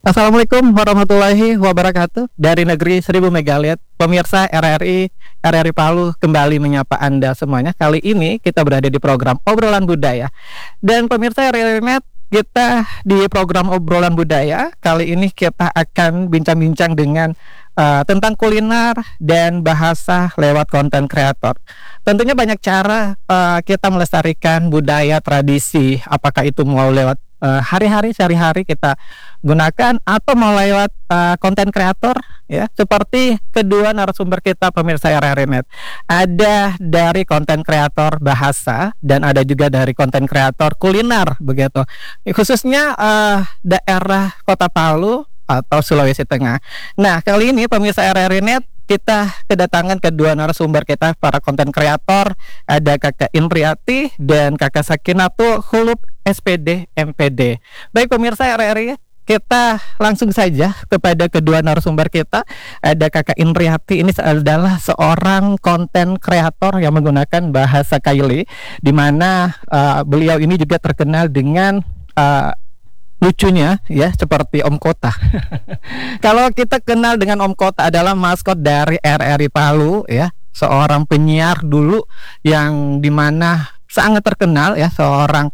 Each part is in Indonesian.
Assalamualaikum warahmatullahi wabarakatuh. Dari negeri 1000 megalit, pemirsa RRI Palu kembali menyapa Anda semuanya. Kali ini kita berada di program Obrolan Budaya. Dan pemirsa RRI Net, kita di program Obrolan Budaya kali ini kita akan bincang-bincang dengan tentang kuliner dan bahasa lewat konten kreator. Tentunya banyak cara kita melestarikan budaya tradisi, apakah itu mau lewat sehari-hari kita gunakan atau mau lewat konten kreator, ya, seperti kedua narasumber kita pemirsa RRI Net. Ada dari konten kreator bahasa dan ada juga dari konten kreator kuliner begitu. Khususnya daerah Kota Palu atau Sulawesi Tengah. Nah, kali ini pemirsa RRI Net kita kedatangan kedua narasumber kita, para konten kreator. Ada Kakak Indriati dan Kakak Sakinatul Khulub SPD MPD. Baik pemirsa RRI, kita langsung saja kepada kedua narasumber kita. Ada Kakak Indriati, ini adalah seorang konten kreator yang menggunakan bahasa Kaili, di mana beliau ini juga terkenal dengan lucunya, ya, seperti Om Kota. Kalau kita kenal dengan Om Kota adalah maskot dari RRI Palu, ya, seorang penyiar dulu yang dimana sangat terkenal, ya, seorang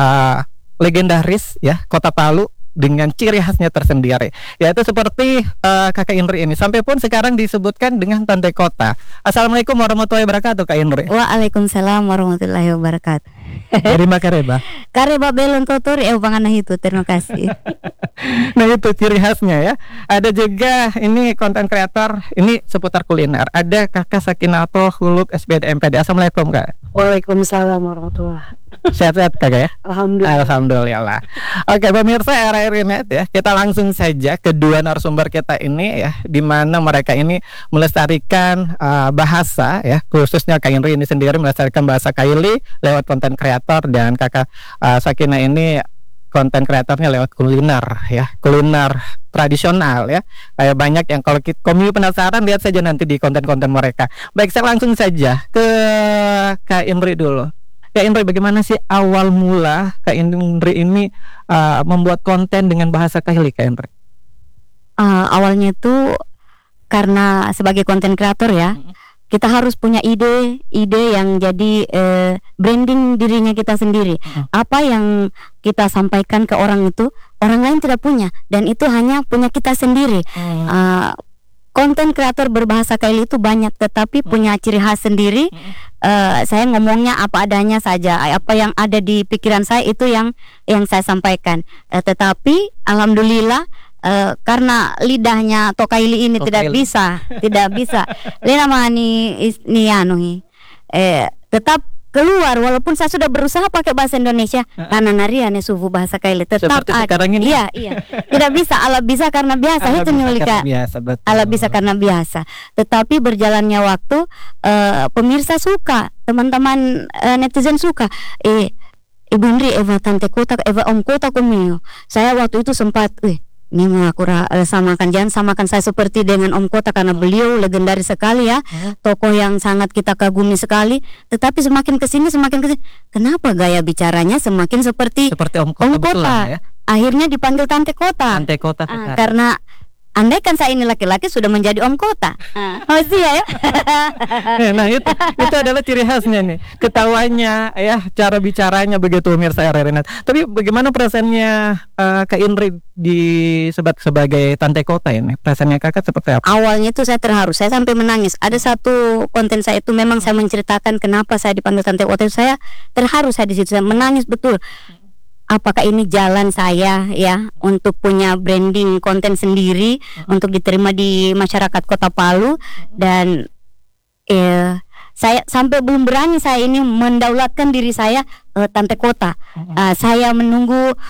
legendaris, ya, Kota Palu dengan ciri khasnya tersendiri, yaitu seperti Kakak Indri ini, sampai pun sekarang disebutkan dengan Tante Kota. Assalamualaikum warahmatullahi wabarakatuh, Kak Indri. Waalaikumsalam warahmatullahi wabarakatuh. Terima kareba. Kareba belon kotor bangana itu, terima kasih. Nah, itu ciri khasnya, ya. Ada juga ini konten kreator ini seputar kuliner. Ada Kakak Sakinatul Khulub SPD MPD. Assalamualaikum, Kak. Waalaikumsalam warahmatullahi. Sehat-sehat, Kakak, ya? Alhamdulillah. Alhamdulillah. Oke pemirsa RRI Net, ya, kita langsung saja kedua narasumber kita ini, ya, di mana mereka ini melestarikan bahasa, ya, khususnya Kak Indri ini sendiri melestarikan bahasa Kaili lewat konten kreator, dan Kakak Sakina ini konten kreatornya lewat kuliner, ya, kuliner tradisional, ya. Kayak banyak yang kalau kamu penasaran, lihat saja nanti di konten-konten mereka. Baik, saya langsung saja ke Kak Indri dulu. Kak Indri, bagaimana sih awal mula Kak Indri ini membuat konten dengan bahasa Kaili, Kak Indri? Awalnya itu karena sebagai konten kreator, ya, kita harus punya ide yang jadi branding dirinya kita sendiri. Apa yang kita sampaikan ke orang itu orang lain tidak punya, dan itu hanya punya kita sendiri. Konten kreator berbahasa Kaili itu banyak, tetapi punya ciri khas sendiri. Saya ngomongnya apa adanya saja, apa yang ada di pikiran saya itu yang saya sampaikan. Tetapi alhamdulillah, karena lidahnya Tokaili ini tidak bisa, Lena mani tetap keluar, walaupun saya sudah berusaha pakai bahasa Indonesia, karena nariane suhu bahasa Kaili tetap sekarang ini. Iya, tidak bisa. Ala bisa karena biasa, itu nyulika. Ala bisa karena biasa. Tetapi berjalannya waktu, pemirsa suka, teman-teman netizen suka. Ibu Indri, Tante Kota, Om Kota kumio. Saya waktu itu sempat, ini mau aku jangan samakan saya seperti dengan Om Kota, karena beliau legendaris sekali, ya, tokoh yang sangat kita kagumi sekali. Tetapi semakin kesini, kenapa gaya bicaranya semakin seperti Om Kota, betulan, ya? Akhirnya dipanggil Tante Kota. Tante Kota karena andai kan saya ini laki-laki sudah menjadi Om Kota. Ya. Nah, itu adalah ciri khasnya nih, ketawanya, ya, cara bicaranya begitu pemirsa RRI Net. Tapi bagaimana perasaannya Kak Indri sebagai Tante Kota ini? Perasaannya Kakak seperti apa? Awalnya itu saya terharu, saya sampai menangis. Ada satu konten saya itu memang saya menceritakan kenapa saya dipanggil Tante Kota. Saya terharu, saya di situ saya menangis betul. Apakah ini jalan saya, ya, untuk punya branding konten sendiri, untuk diterima di masyarakat Kota Palu. Dan saya sampai belum berani saya ini mendaulatkan diri saya Tante Kota. Saya menunggu